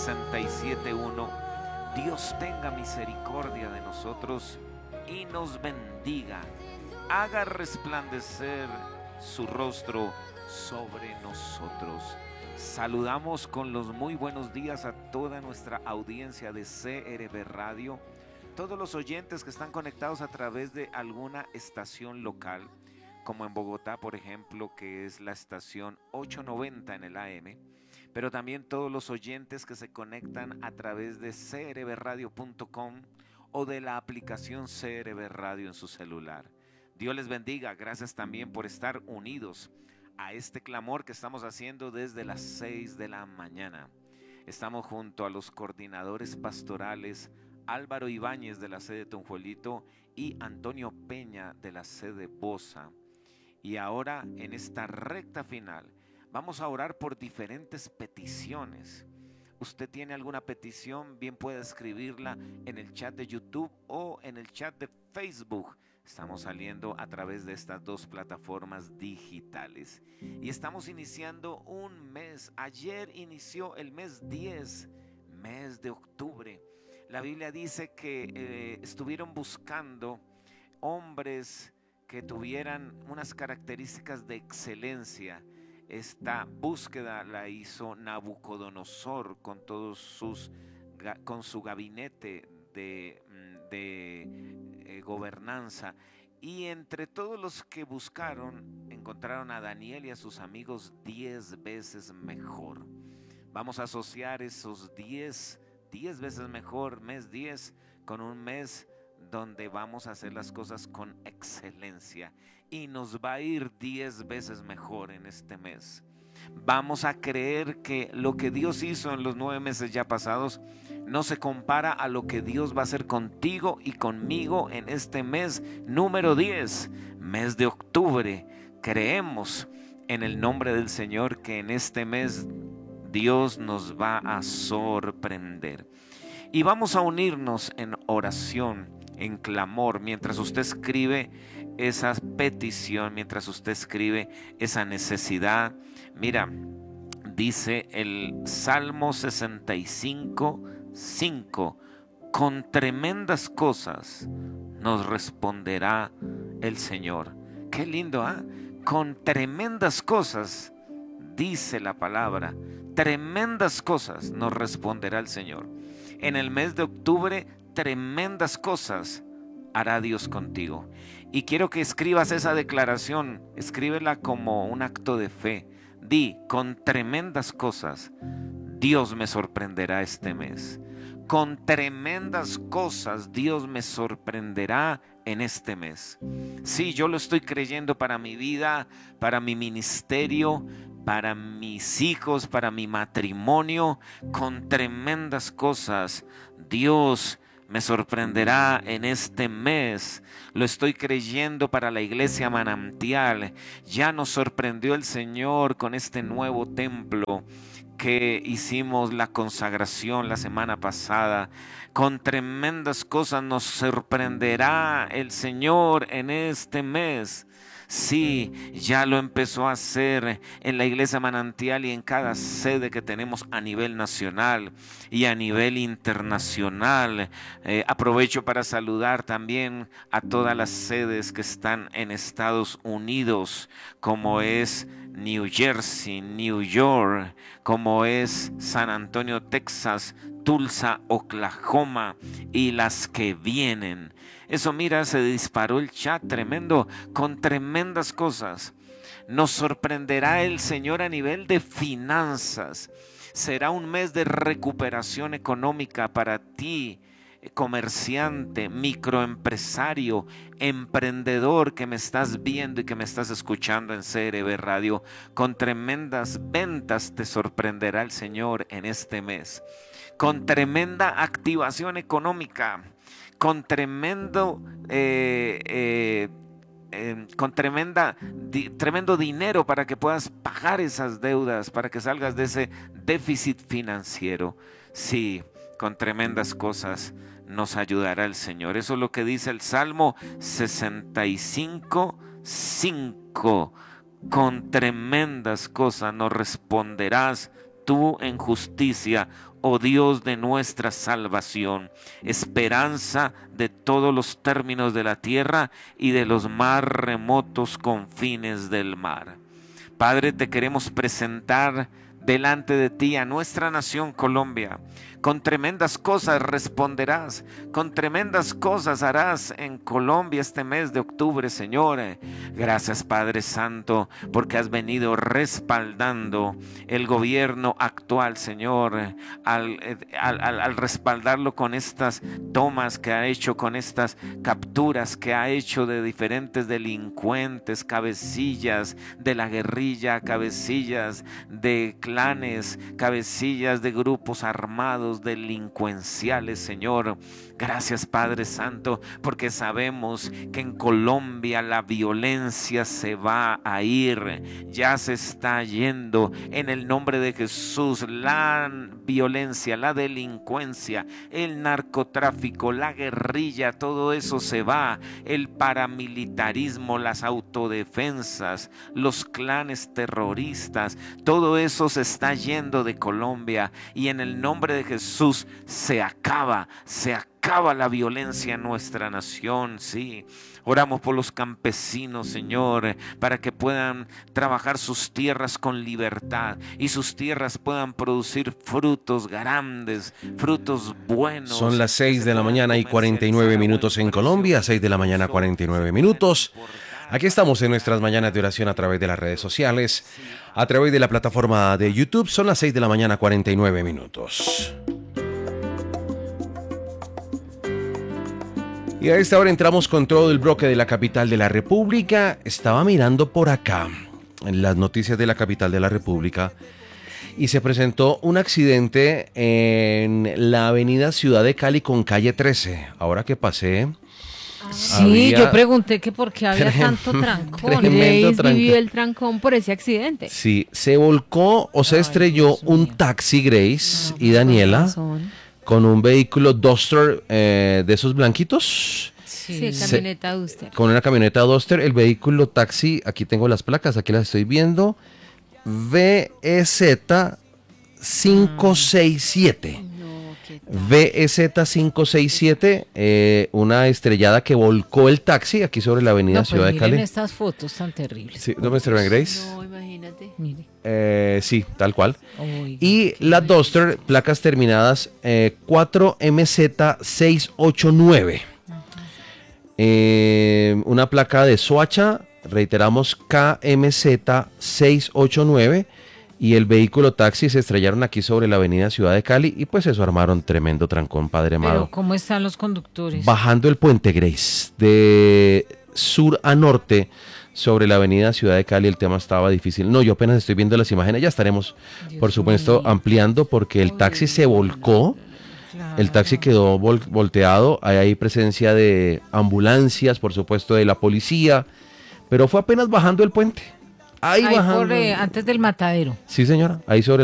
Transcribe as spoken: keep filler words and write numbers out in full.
sesenta y siete uno. Dios tenga misericordia de nosotros y nos bendiga, haga resplandecer su rostro sobre nosotros. Saludamos con los muy buenos días a toda nuestra audiencia de C R B Radio, todos los oyentes que están conectados a través de alguna estación local, como en Bogotá, por ejemplo, que es la estación ochocientos noventa en el A M, pero también todos los oyentes que se conectan a través de c r b radio punto com o de la aplicación C R B Radio en su celular. Dios les bendiga, gracias también por estar unidos a este clamor que estamos haciendo desde las seis de la mañana. Estamos junto a los coordinadores pastorales Álvaro Ibáñez de la sede Tonjuelito y Antonio Peña de la sede Bosa. Y ahora en esta recta final vamos a orar por diferentes peticiones. Usted tiene alguna petición, bien puede escribirla en el chat de YouTube o en el chat de Facebook. Estamos saliendo a través de estas dos plataformas digitales. Y estamos iniciando un mes. Ayer inició el mes diez, mes de octubre. La Biblia dice que eh, estuvieron buscando hombres que tuvieran unas características de excelencia. Esta búsqueda la hizo Nabucodonosor con todos sus, con su gabinete de, de eh, gobernanza. Y entre todos los que buscaron, encontraron a Daniel y a sus amigos diez veces mejor. Vamos a asociar esos diez, diez veces mejor, mes diez, con un mes donde vamos a hacer las cosas con excelencia y nos va a ir diez veces mejor en este mes. Vamos a creer que lo que Dios hizo en los nueve meses ya pasados no se compara a lo que Dios va a hacer contigo y conmigo en este mes número diez, mes de octubre. Creemos en el nombre del Señor que en este mes Dios nos va a sorprender. Y vamos a unirnos en oración, en clamor, mientras usted escribe esa petición, mientras usted escribe esa necesidad. Mira, dice el Salmo sesenta y cinco, cinco: con tremendas cosas nos responderá el Señor. Qué lindo, ¿ah? ¿eh? Con tremendas cosas, dice la palabra, tremendas cosas nos responderá el Señor. En el mes de octubre, tremendas cosas hará Dios contigo. Y quiero que escribas esa declaración, escríbela como un acto de fe. Di: con tremendas cosas Dios me sorprenderá este mes. Con tremendas cosas Dios me sorprenderá en este mes. Sí, yo lo estoy creyendo para mi vida, para mi ministerio, para mis hijos, para mi matrimonio. Con tremendas cosas Dios me sorprenderá en este mes. Lo estoy creyendo para la iglesia Manantial. Ya nos sorprendió el Señor con este nuevo templo que hicimos la consagración la semana pasada. Con tremendas cosas nos sorprenderá el Señor en este mes. Sí, ya lo empezó a hacer en la iglesia Manantial y en cada sede que tenemos a nivel nacional y a nivel internacional. Eh, aprovecho para saludar también a todas las sedes que están en Estados Unidos, como es New Jersey, New York, como es San Antonio, Texas, Tulsa, Oklahoma y las que vienen. Eso, mira, se disparó el chat tremendo, con tremendas cosas. Nos sorprenderá el Señor a nivel de finanzas. Será un mes de recuperación económica para ti, comerciante, microempresario, emprendedor que me estás viendo y que me estás escuchando en C R B Radio. Con tremendas ventas te sorprenderá el Señor en este mes. Con tremenda activación económica, con tremendo eh, eh, eh, con tremenda di, tremendo dinero para que puedas pagar esas deudas, para que salgas de ese déficit financiero. Sí, con tremendas cosas nos ayudará el Señor. Eso es lo que dice el Salmo sesenta y cinco, cinco. Con tremendas cosas nos responderás tú en justicia, oh Dios de nuestra salvación, esperanza de todos los términos de la tierra y de los más remotos confines del mar. Padre, te queremos presentar delante de ti a nuestra nación Colombia. Con tremendas cosas responderás, con tremendas cosas harás en Colombia este mes de octubre, Señor. Gracias, Padre Santo, porque has venido respaldando el gobierno actual, Señor, al, al, al, al respaldarlo con estas tomas que ha hecho, con estas capturas que ha hecho de diferentes delincuentes, cabecillas de la guerrilla, cabecillas de clanes, cabecillas de grupos armados, delincuenciales, Señor. Gracias, Padre Santo, porque sabemos que en Colombia la violencia se va a ir, ya se está yendo. En el nombre de Jesús, la violencia, la delincuencia, el narcotráfico, la guerrilla, todo eso se va. El paramilitarismo, las autodefensas, los clanes terroristas, todo eso se está yendo de Colombia, y en el nombre de Jesús se acaba, se acaba. Acaba la violencia en nuestra nación, sí. Oramos por los campesinos, Señor, para que puedan trabajar sus tierras con libertad y sus tierras puedan producir frutos grandes, frutos buenos. Son las seis de la mañana y cuarenta y nueve minutos en Colombia, seis de la mañana cuarenta y nueve minutos. Aquí estamos en nuestras mañanas de oración a través de las redes sociales, a través de la plataforma de YouTube. Son las seis de la mañana cuarenta y nueve minutos. Y a esta hora entramos con todo el bloque de la capital de la República. Estaba mirando por acá en las noticias de la capital de la República y se presentó un accidente en la avenida Ciudad de Cali con calle trece. Ahora que pasé... Sí, yo pregunté que por qué había tanto trancón. Grace vivió el trancón por ese accidente. Sí, se volcó o se Ay, estrelló Dios un mío. taxi, Grace No, y Daniela, razón. con un vehículo Duster eh, de esos blanquitos. Sí, Sí. camioneta Duster. Con una camioneta Duster, el vehículo taxi, aquí tengo las placas, aquí las estoy viendo, V E Z cinco seis siete. No, qué tal. V E Z cinco seis siete, eh, una estrellada que volcó el taxi aquí sobre la avenida No, pues Ciudad de miren Cali. estas fotos tan terribles. Sí, ¿no me sirven, Grace? No, imagínate. Mire. Eh, sí, tal cual. Oiga, Y qué la horrible. Duster, placas terminadas eh, cuatro M Z seis ocho nueve. Eh, una placa de Soacha, reiteramos K M Z seis ocho nueve. Y el vehículo taxi se estrellaron aquí sobre la avenida Ciudad de Cali y pues eso armaron tremendo trancón, Padre Pero amado. ¿cómo están los conductores? Bajando el puente, Grace, de sur a norte sobre la avenida Ciudad de Cali, el tema estaba difícil. No, yo apenas estoy viendo las imágenes, ya estaremos, Dios por supuesto, mío. ampliando porque el taxi se volcó, el taxi Claro. quedó vol- volteado, hay ahí presencia de ambulancias, por supuesto, de la policía, pero fue apenas bajando el puente. Ahí, Ahí bajando. por, eh, antes del matadero. Sí, señora, ahí sobre